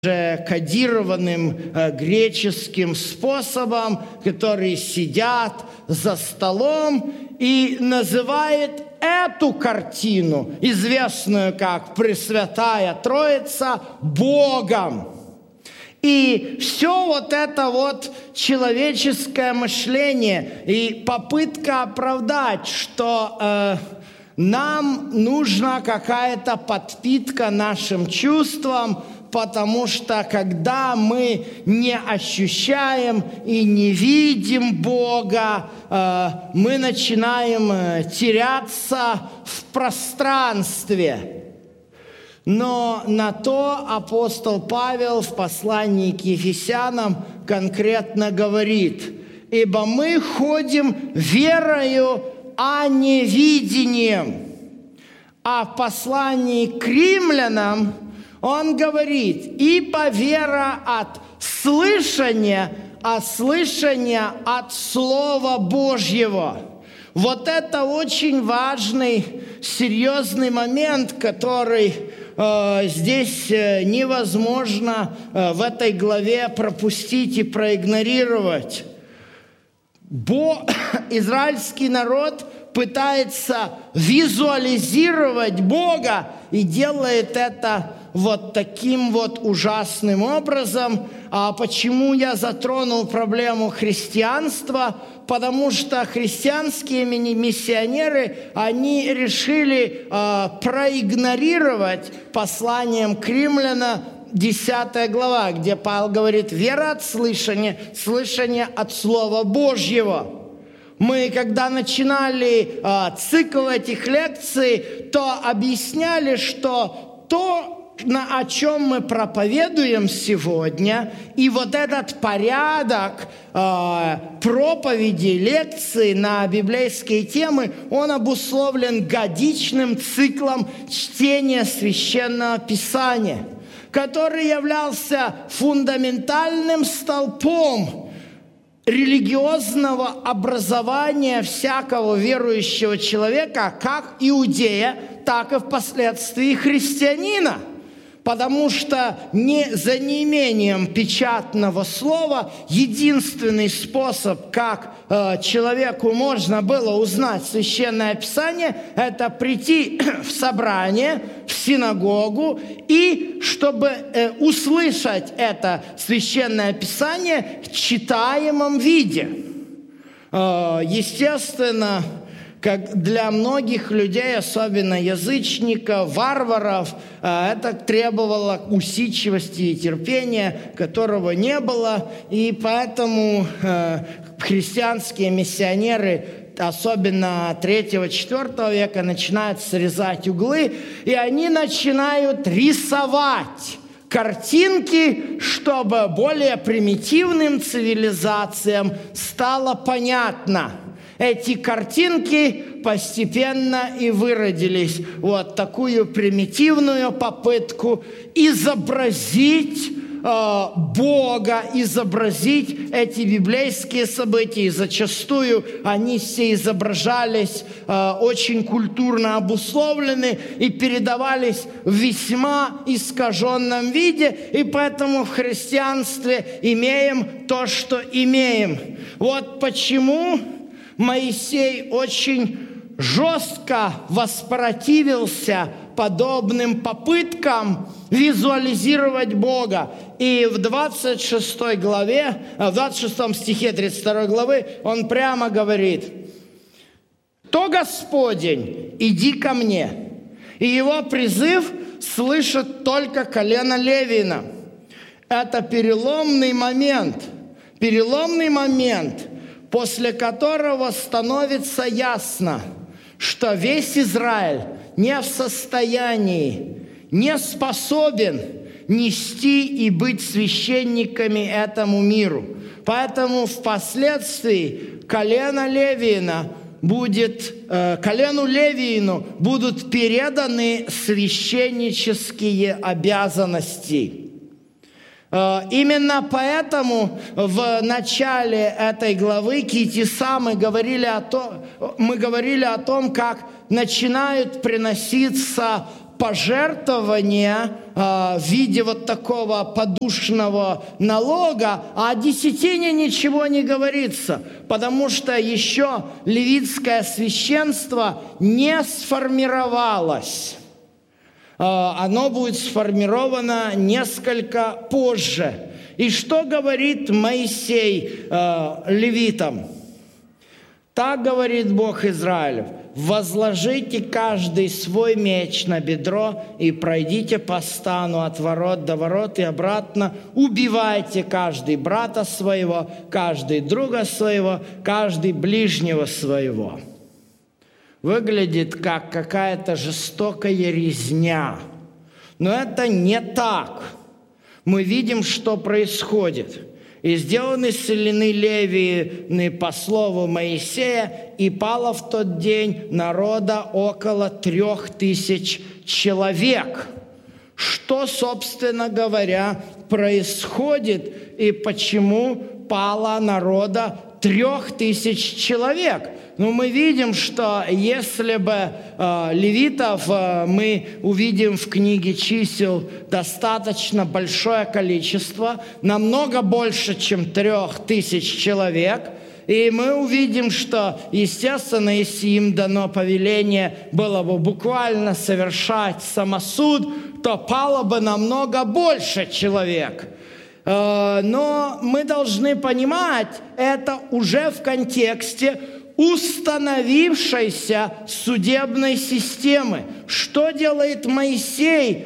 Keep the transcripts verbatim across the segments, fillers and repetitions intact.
кодированным э, греческим способом, которые сидят за столом, и называет эту картину, известную как Пресвятая Троица, Богом. И все вот это вот человеческое мышление и попытка оправдать, что э, нам нужна какая-то подпитка нашим чувствам, потому что когда мы не ощущаем и не видим Бога, мы начинаем теряться в пространстве. Но на то апостол Павел в послании к Ефесянам конкретно говорит: «Ибо мы ходим верою, а не видением». А в послании к Римлянам он говорит: «Ибо вера от слышания, а слышание от Слова Божьего». Вот это очень важный, серьезный момент, который э, здесь невозможно э, в этой главе пропустить и проигнорировать. Бо... Израильский народ пытается визуализировать Бога и делает это вот таким вот ужасным образом. А почему я затронул проблему христианства? Потому что христианские миссионеры, они решили э, проигнорировать посланием к Римлянам десятая глава, где Павел говорит: «Вера от слышания, слышание от Слова Божьего». Мы, когда начинали э, цикл этих лекций, то объясняли, что то, на о чем мы проповедуем сегодня, и вот этот порядок э, проповеди, лекций на библейские темы, он обусловлен годичным циклом чтения Священного Писания, который являлся фундаментальным столпом религиозного образования всякого верующего человека, как иудея, так и впоследствии христианина. Потому что не за неимением печатного слова единственный способ, как э, человеку можно было узнать Священное Писание, это прийти в собрание, в синагогу, и чтобы э, услышать это Священное Писание в читаемом виде. Э, естественно, как для многих людей, особенно язычников, варваров, это требовало усидчивости и терпения, которого не было. И поэтому христианские миссионеры, особенно третьего-четвёртого века, начинают срезать углы, и они начинают рисовать картинки, чтобы более примитивным цивилизациям стало понятно. Эти картинки постепенно и выродились вот такую примитивную попытку изобразить э, Бога, изобразить эти библейские события. И зачастую они все изображались э, очень культурно обусловлены и передавались в весьма искаженном виде. И поэтому в христианстве имеем то, что имеем. Вот почему Моисей очень жестко воспротивился подобным попыткам визуализировать Бога. И в двадцать шестой главе, в двадцать шестом стихе тридцать второй главы он прямо говорит: «То Господень, иди ко мне». И его призыв слышит только колено Левина. Это переломный момент, переломный момент, после которого становится ясно, что весь Израиль не в состоянии, не способен нести и быть священниками этому миру. Поэтому впоследствии колено Левина будет, э, колену Левиину будут переданы священнические обязанности. Именно поэтому в начале этой главы Китиса мы говорили о том, мы говорили о том, как начинают приноситься пожертвования в виде вот такого подушного налога, а о десятине ничего не говорится, потому что еще левитское священство не сформировалось. Оно будет сформировано несколько позже. И что говорит Моисей левитам? Так говорит Бог Израилев: возложите каждый свой меч на бедро и пройдите по стану от ворот до ворот и обратно. Убивайте каждый брата своего, каждый друга своего, каждый ближнего своего. Выглядит как какая-то жестокая резня. Но это не так. Мы видим, что происходит. «И сделаны селены Левины по слову Моисея, и пало в тот день народа около трех тысяч человек». Что, собственно говоря, происходит и почему пало народа трех тысяч человек? Ну, мы видим, что если бы э, левитов э, мы увидим в книге чисел достаточно большое количество, намного больше, чем трех тысяч человек, и мы увидим, что, естественно, если им дано повеление было бы буквально совершать самосуд, то пало бы намного больше человек. Но мы должны понимать это уже в контексте установившейся судебной системы. Что делает Моисей,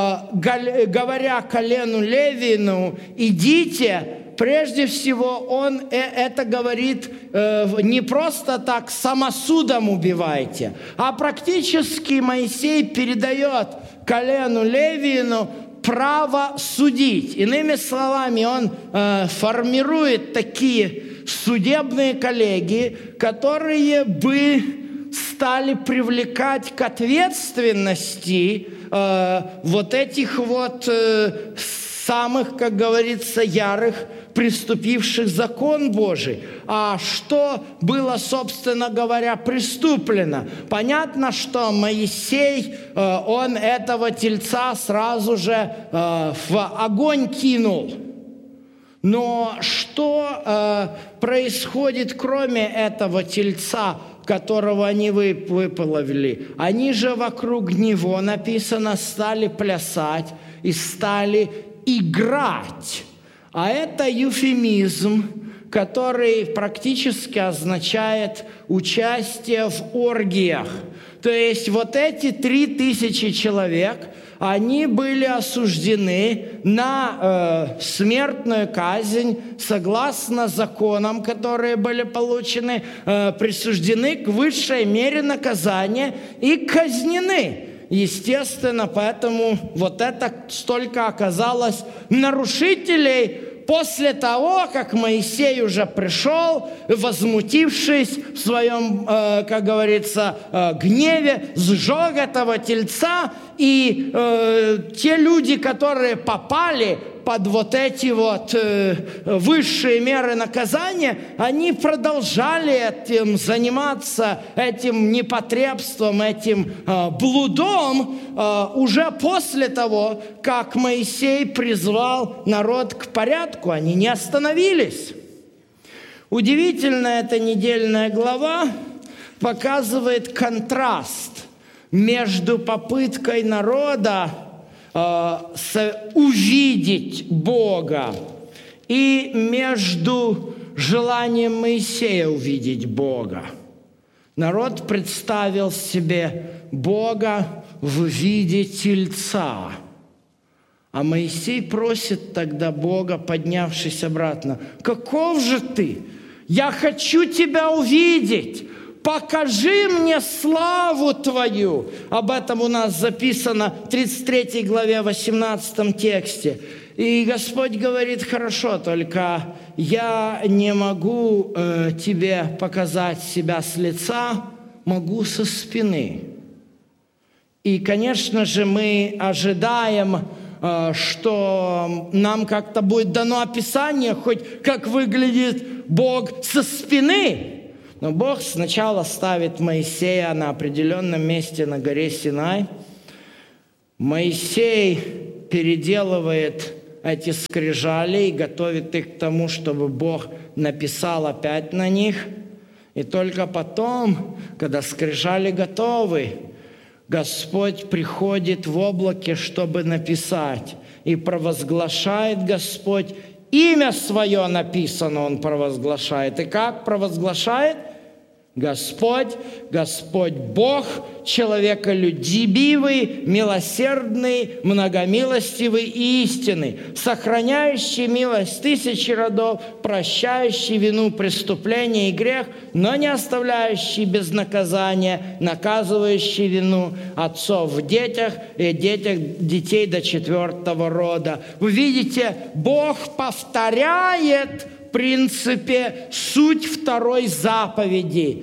говоря колену Левину: идите? Прежде всего, он это говорит не просто так самосудом убивайте, а практически Моисей передает колену Левину право судить. Иными словами, он э, формирует такие судебные коллегии, которые бы стали привлекать к ответственности э, вот этих вот э, самых, как говорится, ярых, преступивших закон Божий. А что было, собственно говоря, преступлено? Понятно, что Моисей, он этого тельца сразу же в огонь кинул. Но что происходит, кроме этого тельца, которого они выполовили? Они же вокруг него, написано, стали плясать и стали играть. А это эвфемизм, который практически означает участие в оргиях. То есть вот эти три тысячи человек, они были осуждены на э, смертную казнь согласно законам, которые были получены, э, присуждены к высшей мере наказания и казнены. Естественно, поэтому вот это столько оказалось нарушителей после того, как Моисей уже пришел, возмутившись в своем, э, как говорится, э, гневе, сжег этого тельца, и э, те люди, которые попали под вот эти вот э, высшие меры наказания, они продолжали этим заниматься, этим непотребством, этим э, блудом э, уже после того, как Моисей призвал народ к порядку. Они не остановились. Удивительно, эта недельная глава показывает контраст между попыткой народа увидеть Бога и между желанием Моисея увидеть Бога. Народ представил себе Бога в виде тельца. А Моисей просит тогда Бога, поднявшись обратно: «Каков же ты? Я хочу тебя увидеть! Покажи мне славу Твою». Об этом у нас записано в тридцать третьей главе, восемнадцатом тексте. И Господь говорит: «Хорошо, только я не могу э, тебе показать себя с лица, могу со спины». И, конечно же, мы ожидаем, э, что нам как-то будет дано описание, хоть как выглядит Бог со спины. Но Бог сначала ставит Моисея на определенном месте на горе Синай, Моисей переделывает эти скрижали и готовит их к тому, чтобы Бог написал опять на них. И только потом, когда скрижали готовы, Господь приходит в облаке, чтобы написать. И провозглашает Господь, имя Свое написано Он провозглашает. И как провозглашает? Господь, Господь Бог, человеколюбивый, милосердный, многомилостивый и истинный, сохраняющий милость тысячи родов, прощающий вину, преступление и грех, но не оставляющий без наказания, наказывающий вину отцов в детях и детях детей до четвертого рода. Вы видите, Бог повторяет в принципе суть второй заповеди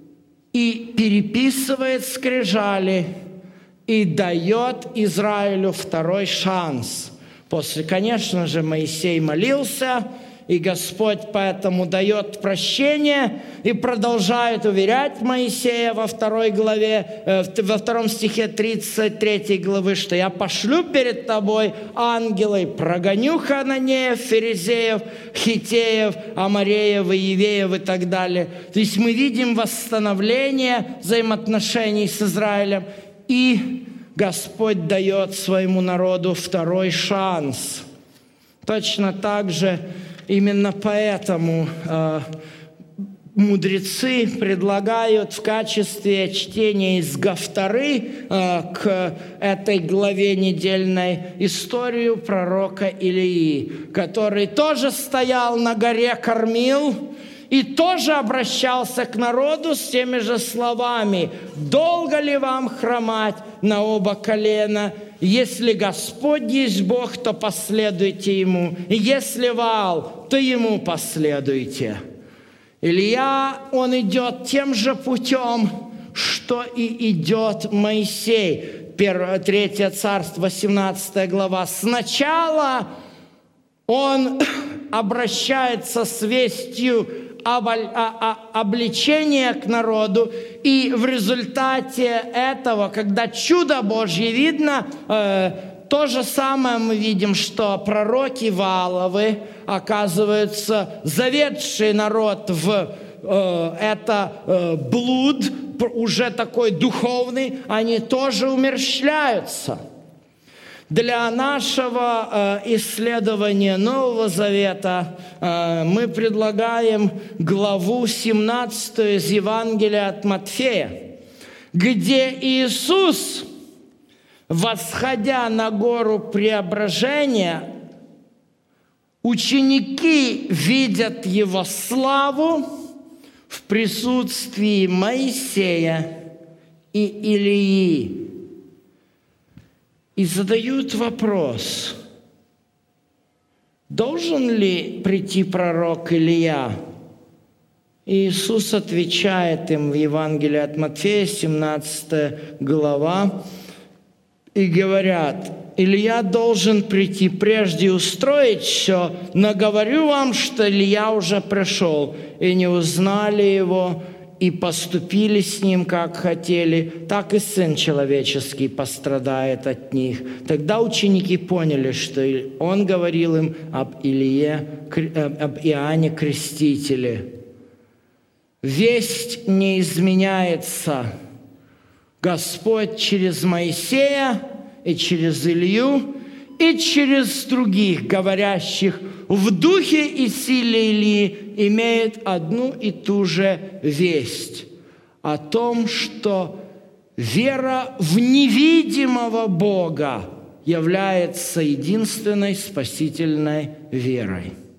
и переписывает скрижали и дает Израилю второй шанс. После, конечно же, Моисей молился, и Господь поэтому дает прощение и продолжает уверять Моисея во второй главе, э, во втором стихе тридцать третьей главы, что «Я пошлю перед тобой ангелы, прогоню хананеев, ферезеев, хитеев, амореев, иевеев» и так далее. То есть мы видим восстановление взаимоотношений с Израилем, и Господь дает своему народу второй шанс. Точно так же именно поэтому э, мудрецы предлагают в качестве чтения из Гафтары э, к этой главе недельной историю пророка Илии, который тоже стоял на горе Кормил и тоже обращался к народу с теми же словами: «Долго ли вам хромать на оба колена? Если Господь есть Бог, то последуйте Ему, и если Ваал, то Ему последуйте». Илия, он идет тем же путем, что и идет Моисей. Первое, Третье царство, восемнадцатая глава. Сначала он обращается с вестью обличения к народу, и в результате этого, когда чудо Божье видно, э, то же самое мы видим, что пророки Вааловы, оказываются, заведший народ в э, это э, блуд, уже такой духовный, они тоже умерщвляются. Для нашего э, исследования Нового Завета э, мы предлагаем главу семнадцатую из Евангелия от Матфея, где Иисус, восходя на гору Преображения, ученики видят Его славу в присутствии Моисея и Илии. И задают вопрос: должен ли прийти пророк Илия? И Иисус отвечает им в Евангелии от Матфея, семнадцатая глава, и говорят: Илия должен прийти прежде устроить все, но говорю вам, что Илия уже пришел, и не узнали его, и поступили с ним, как хотели, так и Сын Человеческий пострадает от них. Тогда ученики поняли, что он говорил им об Илие, об Иоанне Крестителе. Весть не изменяется. Господь через Моисея и через Илью и через других, говорящих в духе и силе Илии, имеет одну и ту же весть о том, что вера в невидимого Бога является единственной спасительной верой.